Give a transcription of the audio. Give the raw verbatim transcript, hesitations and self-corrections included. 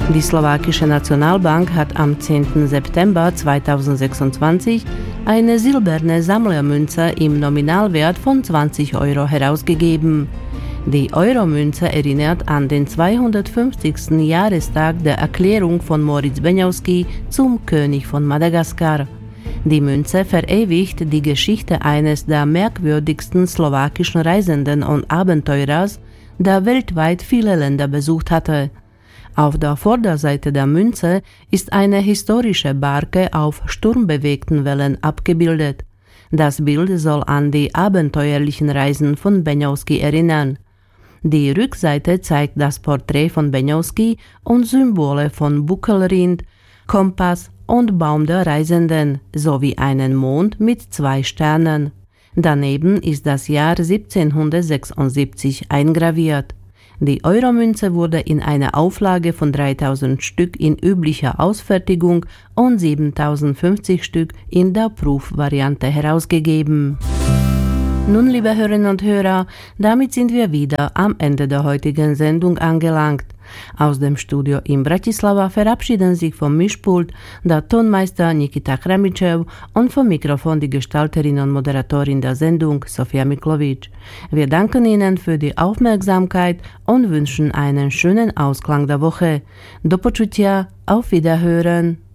Die slowakische Nationalbank hat am zehnten September zweitausendsechsundzwanzig eine silberne Sammlermünze im Nominalwert von zwanzig Euro herausgegeben. Die Euromünze erinnert an den zweihundertfünfzigsten Jahrestag der Erklärung von Moritz Beňovský zum König von Madagaskar. Die Münze verewigt die Geschichte eines der merkwürdigsten slowakischen Reisenden und Abenteurers, der weltweit viele Länder besucht hatte. Auf der Vorderseite der Münze ist eine historische Barke auf sturmbewegten Wellen abgebildet. Das Bild soll an die abenteuerlichen Reisen von Beňovský erinnern. Die Rückseite zeigt das Porträt von Beňovský und Symbole von Buckelrind, Kompass und Baum der Reisenden sowie einen Mond mit zwei Sternen. Daneben ist das Jahr siebzehnhundertsechsundsiebzig eingraviert. Die Euromünze wurde in einer Auflage von dreitausend Stück in üblicher Ausfertigung und siebentausendfünfzig Stück in der Prüfvariante herausgegeben. Nun, liebe Hörerinnen und Hörer, damit sind wir wieder am Ende der heutigen Sendung angelangt. Aus dem Studio in Bratislava verabschieden sich vom Mischpult der Tonmeister Nikita Chramičev und vom Mikrofon die Gestalterin und Moderatorin der Sendung Sofia Miklovic. Wir danken Ihnen für die Aufmerksamkeit und wünschen einen schönen Ausklang der Woche. Do počutia, auf Wiederhören.